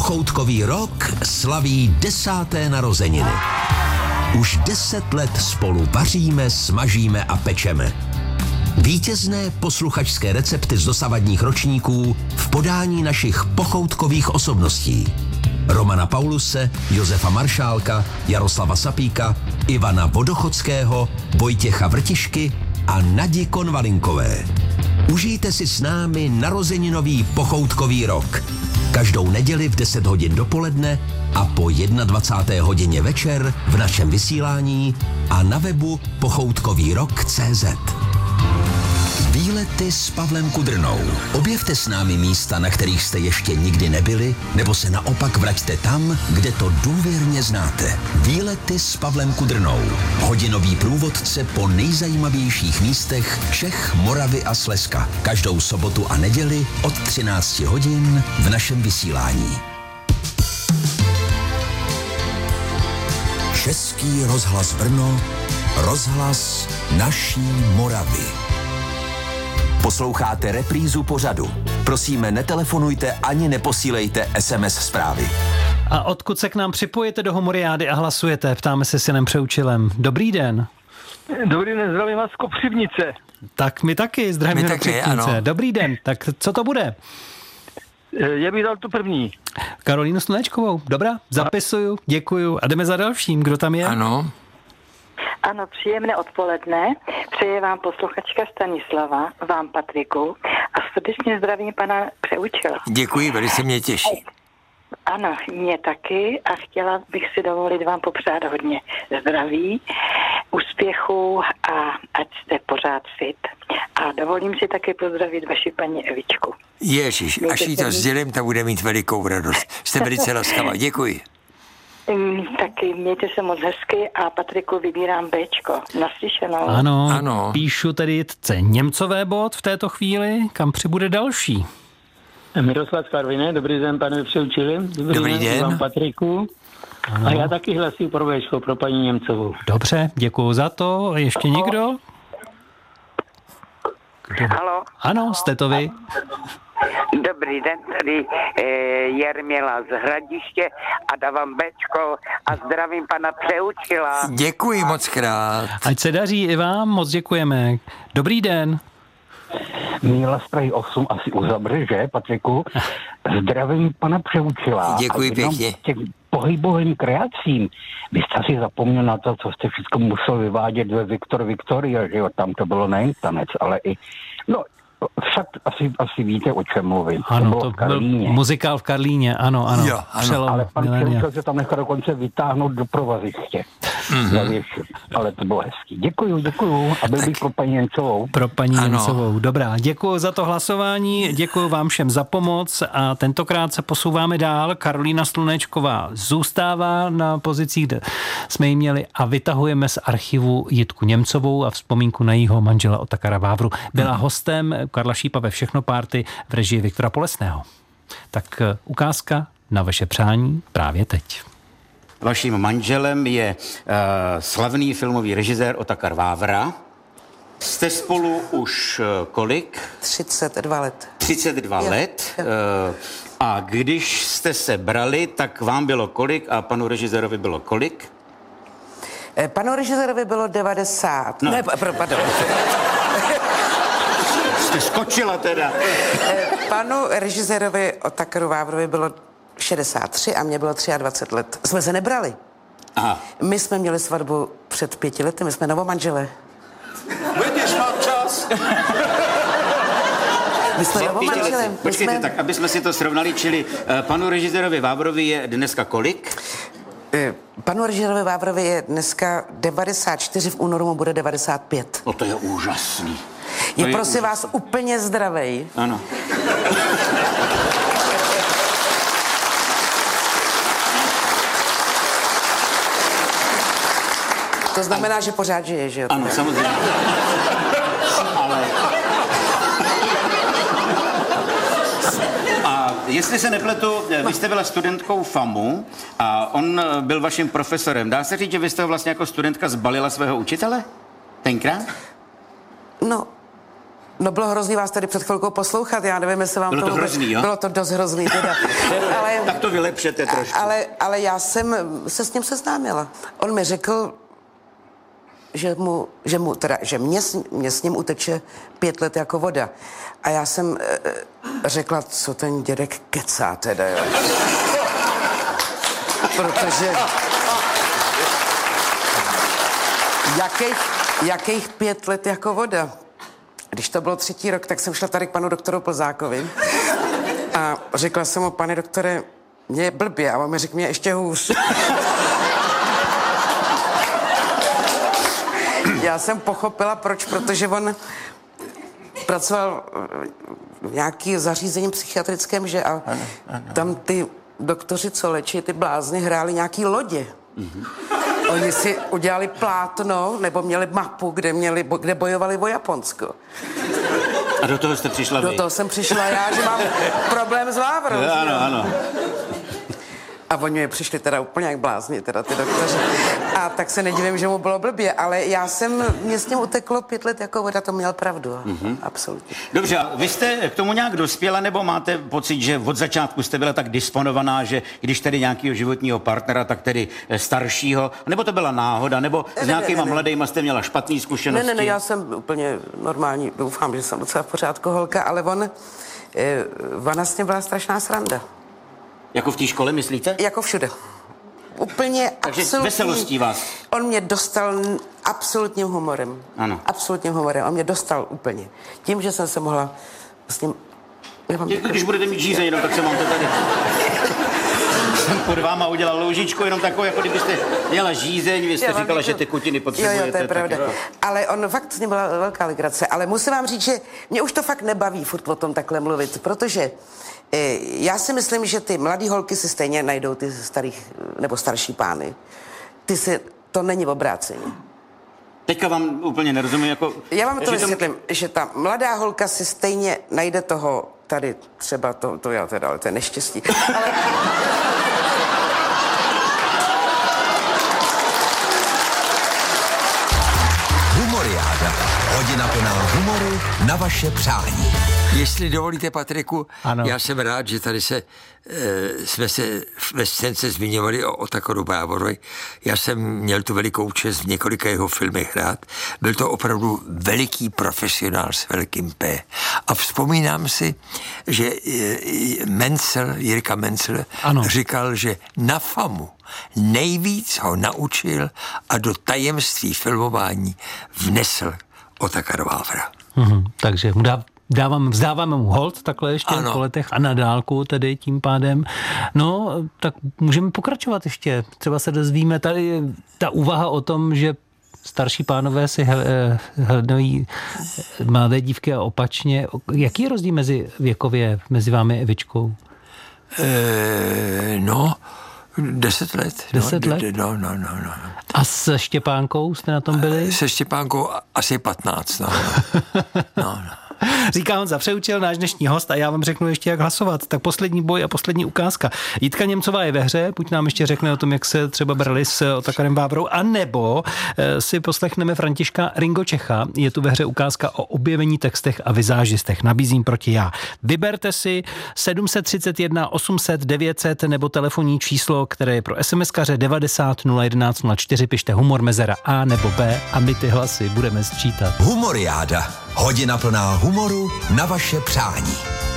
Pochoutkový rok slaví 10. narozeniny. Už 10 let spolu vaříme, smažíme a pečeme. Vítězné posluchačské recepty z dosavadních ročníků v podání našich pochoutkových osobností. Romana Pauluse, Josefa Maršálka, Jaroslava Sapíka, Ivana Vodochodského, Vojtěcha Vrtišky a Nadi Konvalinkové. Užijte si s námi narozeninový pochoutkový rok. Každou neděli v 10 hodin dopoledne a po 21. hodině večer v našem vysílání a na webu pochoutkovýrok.cz. Výlety s Pavlem Kudrnou. Objevte s námi místa, na kterých jste ještě nikdy nebyli, nebo se naopak vraťte tam, kde to důvěrně znáte. Výlety s Pavlem Kudrnou. Hodinový průvodce po nejzajímavějších místech Čech, Moravy a Slezska. Každou sobotu a neděli od 13 hodin v našem vysílání. Český rozhlas Brno, rozhlas naší Moravy. Posloucháte reprízu pořadu. Prosíme, netelefonujte ani neposílejte SMS zprávy. A odkud se k nám připojete do Homoriády a hlasujete? Ptáme se s Janem Přeučilem. Dobrý den. Dobrý den, zdravím vás z Kopřivnice. Tak my taky zdravíme do Kopřivnice. Dobrý den, tak co to bude? Já bych dal tu první. Karolínu Slunečkovou. Dobrá, zapisuju, děkuju a jdeme za dalším. Kdo tam je? Ano. Ano, příjemné odpoledne. Přeje vám posluchačka Stanislava, vám Patriku a srdečně zdravím pana Přeučila. Děkuji, velice mě těší. Ano, mě taky a chtěla bych si dovolit vám popřát hodně zdraví, úspěchu a ať jste pořád fit. A dovolím si taky pozdravit vaši paní Evičku. Ježiš, až jí to sdělím, ta bude mít velikou radost. Jste velice laskavá, děkuji. Taky mějte se moc hezky a Patriku vybírám Bčko. Naslyšenou. Ano, píšu tedy Jitce Němcové bod v této chvíli, kam přibude další. Miroslav Karviné, dobrý den, pane Přeučili. Dobrý den. Vám Patriku. Ano. A já taky hlasuji pro Bčko, pro paní Němcovou. Dobře, děkuju za to. Ještě někdo? Halo? Ano, jste to vy. Dobrý den, tady Jermila z Hradiště a dávám Bčko a zdravím pana Přeučila. Děkuji moc krát. Ať se daří i vám, moc děkujeme. Dobrý den. Míla z Prahy 8 asi uzavře, že, Patriku? Zdravím pana Přeučila. Děkuji pěkně. Těch pohybovým kreacím. Vy jste si zapomněl na to, co jste všechno musel vyvádět ve Viktoria, že jo? Tam to bylo nejen tanec, ale i... No, fakt asi víte, o čem mluvím. Ano, to byl muzikál v Karlíně, ano. Jo, ano. Ale pan Přeučil se tam nechal dokonce vytáhnout do provaziště. Ale to bylo hezký. Děkuju. A byl bych pro paní Němcovou. Pro paní Němcovou, dobrá. Děkuju za to hlasování, děkuju vám všem za pomoc a tentokrát se posouváme dál. Karolína Slunečková zůstává na pozicích, kde jsme ji měli a vytahujeme z archivu Jitku Němcovou a vzpomínku na jejího manžela Otakara Vávru. Byla hostem Karla Šípa ve Všechno party v režii Viktora Polesného. Tak ukázka na vaše přání právě teď. Vaším manželem je slavný filmový režisér Otakar Vávra. Jste spolu už kolik? 32 let. 32 let. A když jste se brali, tak vám bylo kolik a panu režisérovi bylo kolik? Panu režisérovi bylo 90. No. Ne, pardon. Jste skočila teda. Panu režisérovi Otakaru Vávrovi bylo 63 a mě bylo 23 let. Jsme se nebrali. Aha. My jsme měli svatbu před 5 lety, my jsme novomanželé. Vidíš, mám čas. My jsme novomanželé. Počkejte, tak aby jsme si to srovnali, čili panu režisérovi Vávrovi je dneska kolik? Panu režisérovi Vávrovi je dneska 94, v únoru mu bude 95. No to je úžasný. Je prosím vás úplně zdravej. Ano. To znamená, že pořád žije, že jo? Ano, samozřejmě. Ale... A jestli se nepletu, vy jste byla studentkou FAMu a on byl vaším profesorem. Dá se říct, že vy jste ho vlastně jako studentka zbalila svého učitele? Tenkrát? No, No bylo hrozný vás tady před chvilkou poslouchat, já nevím, jestli vám bylo to hrozný, jo? Bylo to dost hrozný teda. Ale, tak to vylepšete trošku. Ale já jsem se s ním seznámila. On mi řekl, že mě s ním uteče 5 let jako voda. A já jsem řekla, co ten dědek kecá teda, jo. Protože jakých 5 let jako voda? Když to bylo 3. rok, tak jsem šla tady k panu doktoru Plzákovi a řekla jsem mu, pane doktore, mě je blbě, a on mi řekl, mě ještě hůř. Já jsem pochopila, proč, protože on pracoval v nějaký zařízení psychiatrickém, že a tam ty doktoři, co léčí ty blázny, hráli nějaký lodě. Oni si udělali plátno, nebo měli mapu, kde bojovali o Japonsko. A do toho jste přišla vy? Do toho jsem přišla já, že mám problém s Vávrou. Ano. A oni mi přišli teda úplně jak blázni, teda ty doktoři. A tak se nedivím, že mu bylo blbě, ale mě s ním uteklo 5 let jako voda, to měl pravdu. Absolutně. Dobře, a vy jste k tomu nějak dospěla, nebo máte pocit, že od začátku jste byla tak disponovaná, že když tedy nějakého životního partnera, tak tedy staršího, nebo to byla náhoda, nebo s nějakýma mladýma jste měla špatné zkušenosti? Ne, já jsem úplně normální, doufám, že jsem docela v pořádku holka, ale ona s ním byla strašná sranda. Jako v té škole, myslíte? Jako všude. Úplně takže absolutní. veselostí vás. On mě dostal absolutním humorem. Ano. Absolutním humorem. On mě dostal úplně. Tím, že jsem se mohla s ním... Když budete mít žízeň, jenom tak se mám to tady... jsem pod váma udělal loužičku, jenom takovou, jako kdybyste měla žízeň, vy jste říkala, že tekutiny potřebujete. Jo, to je pravda. Jako... Ale on fakt s ním byla velká legrace. Ale musím vám říct, že mě už to fakt nebaví furt o tom takhle mluvit, protože já si myslím, že ty mladý holky si stejně najdou ty starší pány. To není obrácení. Teďka vám úplně nerozumím, jako... Já vám to vysvětlím, že ta mladá holka si stejně najde toho, tady třeba to já teda, ale to je neštěstí. Ale... Humoriáda. Hodina plná humoru na vaše přání. Jestli dovolíte, Patriku, ano. Já jsem rád, že tady jsme se ve scénce zmiňovali o Otakoru Vávrovi. Já jsem měl tu velikou čest v několika jeho filmech hrát. Byl to opravdu veliký profesionál s velkým P. A vzpomínám si, že Jirka Mencel říkal, že na FAMu nejvíc ho naučil a do tajemství filmování vnesl Otakar Vávra. Takže mu vzdáváme mu hold takhle ještě po letech a na dálku tedy tím pádem. No, tak můžeme pokračovat ještě. Třeba se dozvíme tady ta úvaha o tom, že starší pánové si hledají mladé dívky a opačně. Jaký je rozdíl věkově mezi vámi a Evičkou? 10 let. 10 let? No. A se Štěpánkou jste na tom byli? Se Štěpánkou asi 15, no. Říká Honza Přeučil, náš dnešní host, a já vám řeknu ještě, jak hlasovat. Tak poslední boj a poslední ukázka. Jitka Němcová je ve hře, buď nám ještě řekne o tom, jak se třeba brali s Otakarem Vávrou, anebo si poslechneme Františka Ringo Čecha. Je tu ve hře ukázka o objevení textech a vizážistech. Nabízím proti já. Vyberte si 731 800 900 nebo telefonní číslo, které je pro SMS-kaře 90 011 04. Pište humor mezera A nebo B a my ty hlasy budeme sčítat. Humoriáda. Hodina plná humoru na vaše přání.